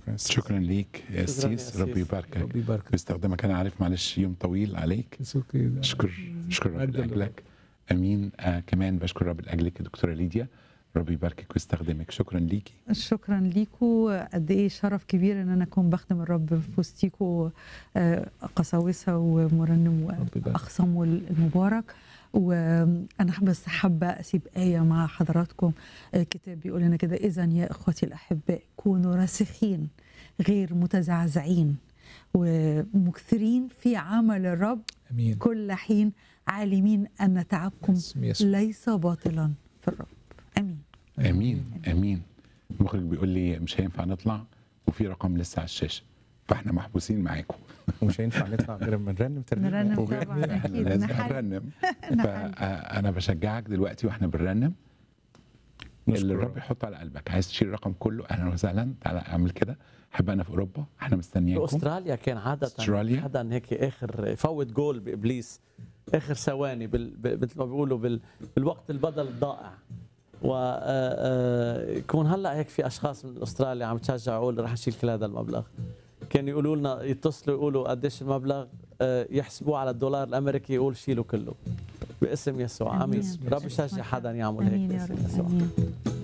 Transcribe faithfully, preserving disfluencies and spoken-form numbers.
شكرا أستاذ. شكرا ليك يا شكراً يا أسيس، أسيس. ربي يباركك ربي يبارك ويستخدمك. أنا عارف معلش يوم طويل عليك. اشكر اشكر رب مجد لله. لاجلك. امين. آه كمان بشكر رب لاجلك يا دكتوره ليديا، ربي يباركك ويستخدمك. شكرا ليكي. شكرا ليكوا، قد ايه شرف كبير ان انا اكون بخدم الرب في وسطيكوا، آه، قساوسه ومرنم ربي يبارك. واخصموا المبارك. وانا بس حابه اسيب ايه مع حضراتكم. الكتاب بيقول لنا كده: اذا يا اخوتي الاحباء كونوا راسخين غير متزعزعين ومكثرين في عمل الرب امين. كل حين، عالمين ان تعبكم باسم يسوع. ليس باطلا في الرب. امين. امين امين. المخرج بيقول لي مش هينفع نطلع وفي رقم لسه على الشاشه، فاحنا محبوسين معاكم. ومش هينفع نطلع غير لما نرنم ترنيمه. نرنم وغير طبعا، كده احنا أكيد. لازم نحل. نرنم. نحل. فانا بشجعك دلوقتي واحنا بنرنم نشكر اللي الرب رب. يحطه على قلبك. عايز تشيل الرقم كله، اهلا وسهلا، تعالى اعمل كده. احب انا في اوروبا، احنا مستنيينكم. باستراليا كان عاده أستراليا؟ حدا هيك اخر يفوت جول بابليس اخر ثواني بال... ب- مثل ما بيقولوا بال... بالوقت البدل الضائع. ويكون هلا هيك في اشخاص من استراليا عم تشجعوا يقول رح نشيل كل هذا المبلغ. كانوا يقولوا لنا يتصلوا يقولوا قديش المبلغ، آه، يحسبوه على الدولار الامريكي، يقول شيلوا كله باسم يسوع. امين. آمين. رب يشجع حدا يعمل هيك امين يا باسم رب. يسوع. امين.